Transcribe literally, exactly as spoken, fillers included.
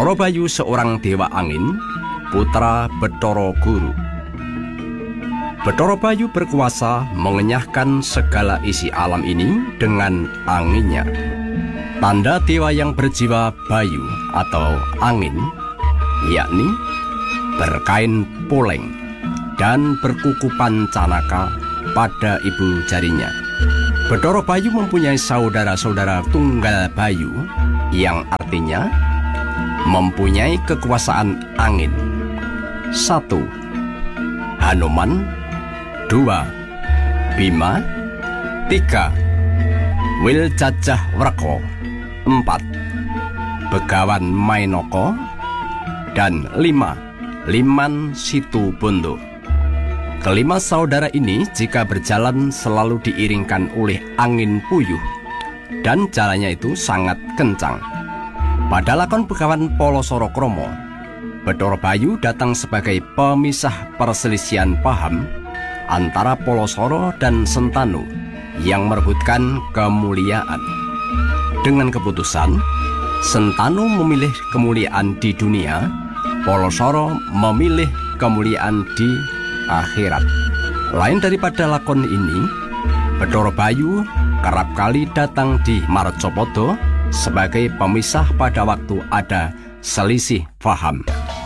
Bathara Bayu seorang dewa angin, putra Bathara Guru. Bathara Bayu berkuasa mengenyahkan segala isi alam ini dengan anginnya. Tanda dewa yang berjiwa bayu atau angin, yakni berkain poleng dan berkuku pancanaka pada ibu jarinya. Bathara Bayu mempunyai saudara-saudara tunggal bayu, yang artinya mempunyai kekuasaan angin. Satu, Hanuman. Dua, Bima. Tiga, Wiljajahwarka. Empat, Begawan Mainaka. Dan lima, Liman Situbondo. Kelima saudara ini jika berjalan selalu diiringkan oleh angin puyuh, dan jalannya itu sangat kencang. Pada lakon Begawan Palasara Krama, Bathara Bayu datang sebagai pemisah perselisihan paham antara Palasara dan Sentanu yang merebutkan kemuliaan. Dengan keputusan, Sentanu memilih kemuliaan di dunia, Palasara memilih kemuliaan di akhirat. Lain daripada lakon ini, Bathara Bayu kerap kali datang di Marcapada sebagai pemisah pada waktu ada selisih paham.